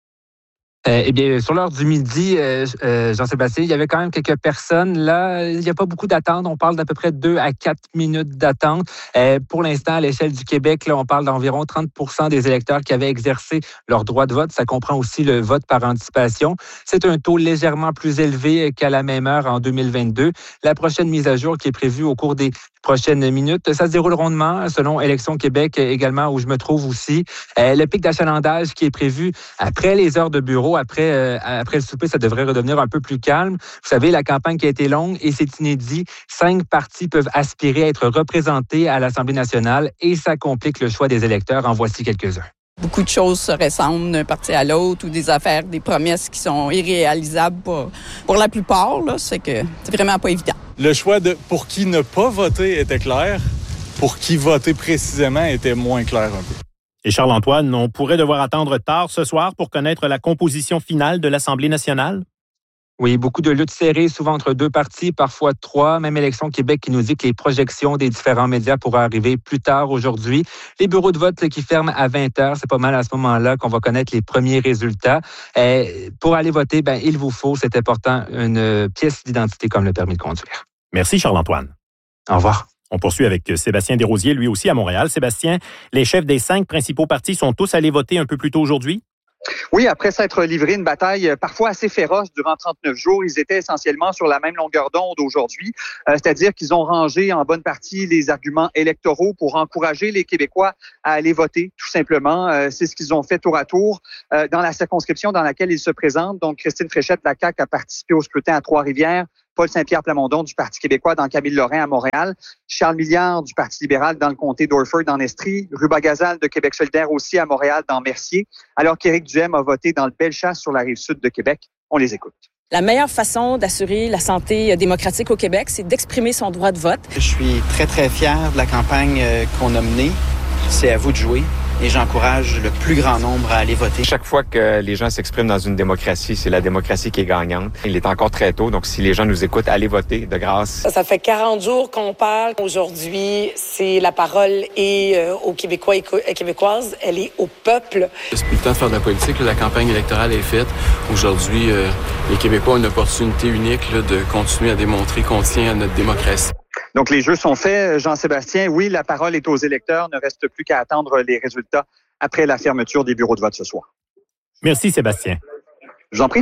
Eh bien, sur l'heure du midi, Jean-Sébastien, il y avait quand même quelques personnes. Là, il n'y a pas beaucoup d'attente. On parle d'à peu près 2 à 4 minutes d'attente. Pour l'instant, à l'échelle du Québec, là, on parle d'environ 30% des électeurs qui avaient exercé leur droit de vote. Ça comprend aussi le vote par anticipation. C'est un taux légèrement plus élevé qu'à la même heure en 2022. La prochaine mise à jour qui est prévue au cours des prochaines minutes, ça se déroule rondement selon Élections Québec également, où je me trouve aussi. Le pic d'achalandage qui est prévu après les heures de bureau, après le souper, ça devrait redevenir un peu plus calme. Vous savez, la campagne qui a été longue et c'est inédit. 5 partis peuvent aspirer à être représentés à l'Assemblée nationale et ça complique le choix des électeurs. En voici quelques-uns. Beaucoup de choses se ressemblent d'un parti à l'autre ou des affaires, des promesses qui sont irréalisables pour la plupart. Là, c'est que c'est vraiment pas évident. Le choix de pour qui ne pas voter était clair, pour qui voter précisément était moins clair un peu. Et Charles-Antoine, on pourrait devoir attendre tard ce soir pour connaître la composition finale de l'Assemblée nationale? Oui, beaucoup de luttes serrées, souvent entre 2 partis, parfois 3. Même Élections Québec qui nous dit que les projections des différents médias pourraient arriver plus tard aujourd'hui. Les bureaux de vote qui ferment à 20h, c'est pas mal à ce moment-là qu'on va connaître les premiers résultats. Pour aller voter, il vous faut, c'est important, une pièce d'identité comme le permis de conduire. Merci Charles-Antoine. Au revoir. On poursuit avec Sébastien Desrosiers, lui aussi à Montréal. Sébastien, les chefs des 5 principaux partis sont tous allés voter un peu plus tôt aujourd'hui? Oui, après s'être livré une bataille parfois assez féroce durant 39 jours, ils étaient essentiellement sur la même longueur d'onde aujourd'hui, c'est-à-dire qu'ils ont rangé en bonne partie les arguments électoraux pour encourager les Québécois à aller voter, tout simplement. C'est ce qu'ils ont fait tour à tour dans la circonscription dans laquelle ils se présentent. Donc, Christine Fréchette de la CAQ a participé au scrutin à Trois-Rivières, Paul Saint-Pierre Plamondon du Parti québécois dans Camille-Lorrain à Montréal, Charles Milliard du Parti libéral dans le comté d'Orford en Estrie, Ruba Gazal de Québec solidaire aussi à Montréal dans Mercier, alors qu'Éric Duhem a voté dans le Bellechasse sur la rive sud de Québec. On les écoute. La meilleure façon d'assurer la santé démocratique au Québec, c'est d'exprimer son droit de vote. Je suis très, très fier de la campagne qu'on a menée. C'est à vous de jouer. Et j'encourage le plus grand nombre à aller voter. Chaque fois que les gens s'expriment dans une démocratie, c'est la démocratie qui est gagnante. Il est encore très tôt, donc si les gens nous écoutent, allez voter de grâce. Ça fait 40 jours qu'on parle. Aujourd'hui, c'est la parole est aux Québécois et Québécoises. Elle est au peuple. C'est plus le temps de faire de la politique. La campagne électorale est faite. Aujourd'hui, les Québécois ont une opportunité unique de continuer à démontrer qu'on tient à notre démocratie. Donc, les jeux sont faits. Jean-Sébastien, oui, la parole est aux électeurs. Ne reste plus qu'à attendre les résultats après la fermeture des bureaux de vote ce soir. Merci, Sébastien. Je vous en prie.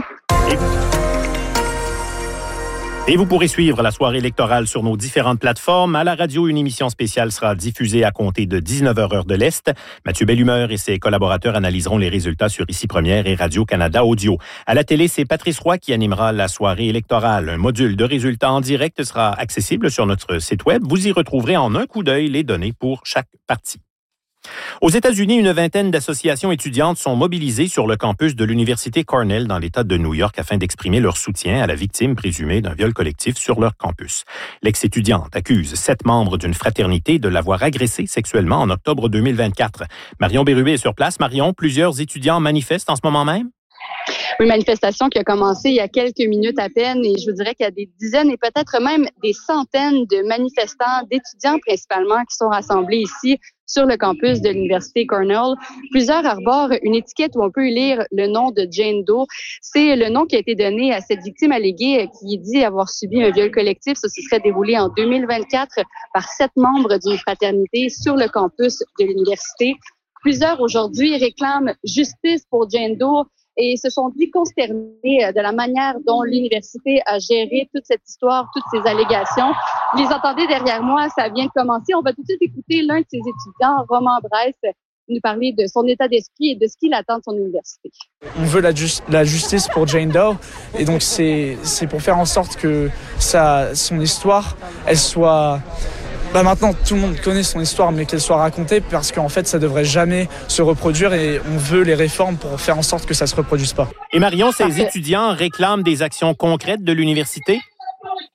Et vous pourrez suivre la soirée électorale sur nos différentes plateformes. À la radio, une émission spéciale sera diffusée à compter de 19h heure de l'Est. Mathieu Bellumeur et ses collaborateurs analyseront les résultats sur Ici Première et Radio-Canada Audio. À la télé, c'est Patrice Roy qui animera la soirée électorale. Un module de résultats en direct sera accessible sur notre site Web. Vous y retrouverez en un coup d'œil les données pour chaque parti. Aux États-Unis, une vingtaine d'associations étudiantes sont mobilisées sur le campus de l'Université Cornell dans l'État de New York afin d'exprimer leur soutien à la victime présumée d'un viol collectif sur leur campus. L'ex-étudiante accuse 7 membres d'une fraternité de l'avoir agressée sexuellement en octobre 2024. Marion Bérubé est sur place. Marion, plusieurs étudiants manifestent en ce moment même? Une manifestation qui a commencé il y a quelques minutes à peine et je vous dirais qu'il y a des dizaines et peut-être même des centaines de manifestants, d'étudiants principalement, qui sont rassemblés ici sur le campus de l'Université Cornell. Plusieurs arborent une étiquette où on peut lire le nom de Jane Doe. C'est le nom qui a été donné à cette victime alléguée qui dit avoir subi un viol collectif. Ça se serait déroulé en 2024 par 7 membres d'une fraternité sur le campus de l'université. Plusieurs aujourd'hui réclament justice pour Jane Doe et se sont dit consternés de la manière dont l'université a géré toute cette histoire, toutes ces allégations. Vous les entendez derrière moi, ça vient de commencer. On va tout de suite écouter l'un de ses étudiants, Roman Bresse, nous parler de son état d'esprit et de ce qu'il attend de son université. On veut la justice pour Jane Doe et donc c'est pour faire en sorte que son histoire, elle soit... maintenant, tout le monde connaît son histoire, mais qu'elle soit racontée parce qu'en fait, ça devrait jamais se reproduire et on veut les réformes pour faire en sorte que ça se reproduise pas. Et Marion, ces étudiants réclament des actions concrètes de l'université?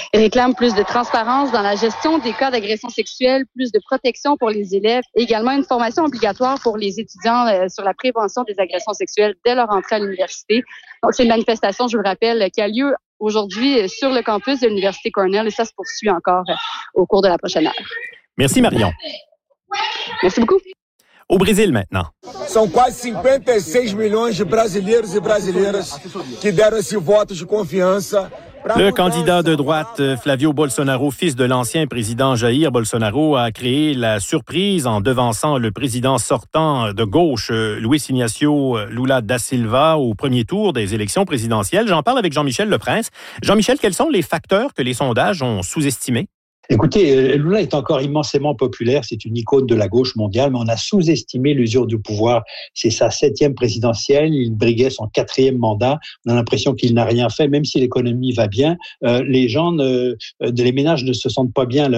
Ils réclament plus de transparence dans la gestion des cas d'agression sexuelle, plus de protection pour les élèves et également une formation obligatoire pour les étudiants sur la prévention des agressions sexuelles dès leur entrée à l'université. Donc, c'est une manifestation, je vous le rappelle, qui a lieu aujourd'hui sur le campus de l'Université Cornell et ça se poursuit encore au cours de la prochaine heure. Merci Marion. Merci beaucoup. Au Brésil maintenant. São quase 56 milhões de brasileiros e brasileiras que deram esse voto de confiança. Le candidat de droite Flavio Bolsonaro, fils de l'ancien président Jair Bolsonaro, a créé la surprise en devançant le président sortant de gauche, Luiz Inácio Lula da Silva, au premier tour des élections présidentielles. J'en parle avec Jean-Michel Leprince. Jean-Michel, quels sont les facteurs que les sondages ont sous-estimés? Écoutez, Lula est encore immensément populaire, c'est une icône de la gauche mondiale, mais on a sous-estimé l'usure du pouvoir. C'est sa 7e présidentielle, il briguait son 4e mandat. On a l'impression qu'il n'a rien fait, même si l'économie va bien. Les gens, les ménages ne se sentent pas bien,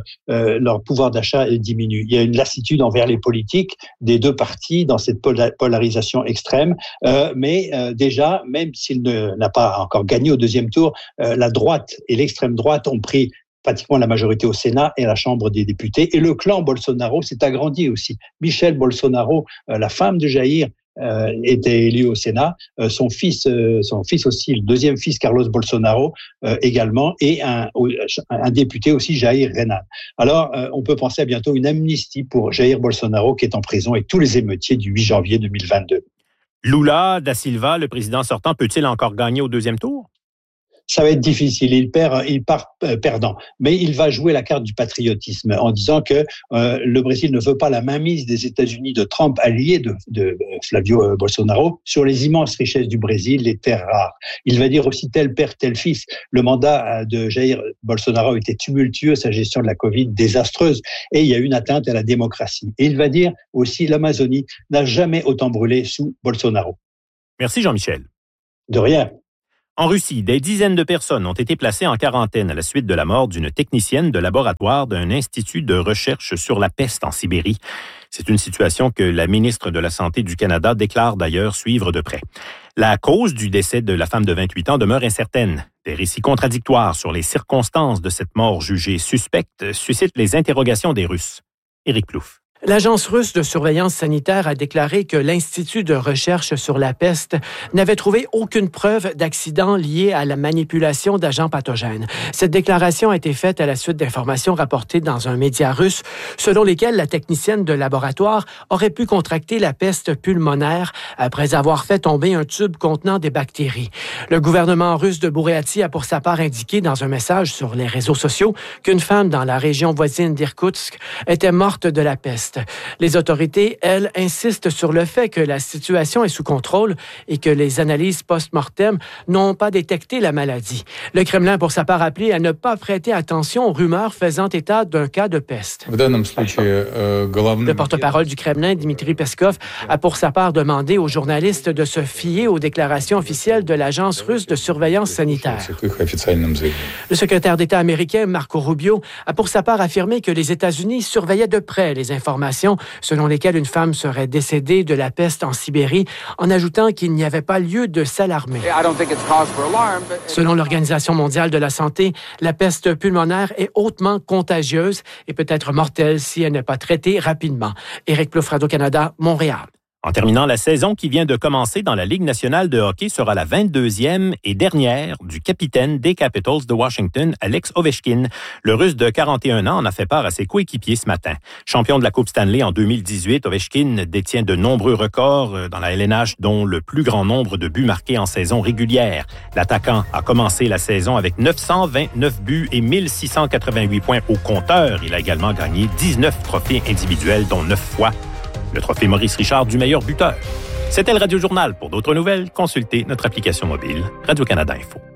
leur pouvoir d'achat diminue. Il y a une lassitude envers les politiques des deux partis dans cette polarisation extrême. Mais déjà, même s'il n'a pas encore gagné au deuxième tour, la droite et l'extrême droite ont pris pratiquement la majorité au Sénat et à la Chambre des députés. Et le clan Bolsonaro s'est agrandi aussi. Michelle Bolsonaro, la femme de Jair, était élu au Sénat. Son fils aussi, le deuxième fils, Carlos Bolsonaro, également, et un député aussi, Jair Renan. Alors, on peut penser à bientôt une amnistie pour Jair Bolsonaro qui est en prison et tous les émeutiers du 8 janvier 2022. Lula da Silva, le président sortant, peut-il encore gagner au deuxième tour? Ça va être difficile. Il part perdant. Mais il va jouer la carte du patriotisme en disant que le Brésil ne veut pas la mainmise des États-Unis de Trump, allié de Flavio Bolsonaro, sur les immenses richesses du Brésil, les terres rares. Il va dire aussi tel père, tel fils. Le mandat de Jair Bolsonaro était tumultueux, sa gestion de la Covid désastreuse, et il y a eu une atteinte à la démocratie. Et il va dire aussi l'Amazonie n'a jamais autant brûlé sous Bolsonaro. Merci Jean-Michel. De rien. En Russie, des dizaines de personnes ont été placées en quarantaine à la suite de la mort d'une technicienne de laboratoire d'un institut de recherche sur la peste en Sibérie. C'est une situation que la ministre de la Santé du Canada déclare d'ailleurs suivre de près. La cause du décès de la femme de 28 ans demeure incertaine. Des récits contradictoires sur les circonstances de cette mort jugée suspecte suscitent les interrogations des Russes. Éric Plouffe. L'Agence russe de surveillance sanitaire a déclaré que l'Institut de recherche sur la peste n'avait trouvé aucune preuve d'accident lié à la manipulation d'agents pathogènes. Cette déclaration a été faite à la suite d'informations rapportées dans un média russe selon lesquelles la technicienne de laboratoire aurait pu contracter la peste pulmonaire après avoir fait tomber un tube contenant des bactéries. Le gouvernement russe de Bouriatie a pour sa part indiqué dans un message sur les réseaux sociaux qu'une femme dans la région voisine d'Irkoutsk était morte de la peste. Les autorités, elles, insistent sur le fait que la situation est sous contrôle et que les analyses post-mortem n'ont pas détecté la maladie. Le Kremlin, pour sa part, a appelé à ne pas prêter attention aux rumeurs faisant état d'un cas de peste. Le porte-parole du Kremlin, Dmitri Peskov, a pour sa part demandé aux journalistes de se fier aux déclarations officielles de l'Agence russe de surveillance sanitaire. Le secrétaire d'État américain, Marco Rubio, a pour sa part affirmé que les États-Unis surveillaient de près les informations selon lesquelles une femme serait décédée de la peste en Sibérie, en ajoutant qu'il n'y avait pas lieu de s'alarmer. Selon l'Organisation mondiale de la santé, la peste pulmonaire est hautement contagieuse et peut être mortelle si elle n'est pas traitée rapidement. Éric Plouffe, Radio-Canada, Montréal. En terminant, la saison qui vient de commencer dans la Ligue nationale de hockey sera la 22e et dernière du capitaine des Capitals de Washington, Alex Ovechkin. Le Russe de 41 ans en a fait part à ses coéquipiers ce matin. Champion de la Coupe Stanley en 2018, Ovechkin détient de nombreux records dans la LNH, dont le plus grand nombre de buts marqués en saison régulière. L'attaquant a commencé la saison avec 929 buts et 1688 points au compteur. Il a également gagné 19 trophées individuels, dont 9 fois le trophée Maurice Richard du meilleur buteur. C'était le Radio Journal. Pour d'autres nouvelles, consultez notre application mobile Radio-Canada Info.